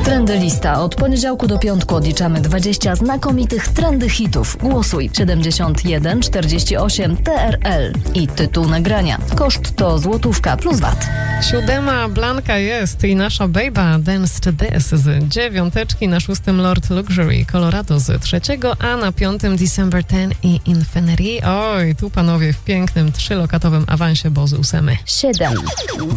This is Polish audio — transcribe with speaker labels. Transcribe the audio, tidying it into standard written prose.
Speaker 1: Trendy Lista. Od poniedziałku do piątku odliczamy 20 znakomitych trendy hitów. Głosuj 7148 TRL i tytuł nagrania. Koszt to złotówka plus VAT.
Speaker 2: 7. Blanka jest i nasza Bejba Dance to This z 9. Na 6. Lord Luxury Colorado z 3. A na 5. December 10 i Infinity. Oj, tu panowie w pięknym 3-lokatowym awansie, bo z 8.
Speaker 3: 7.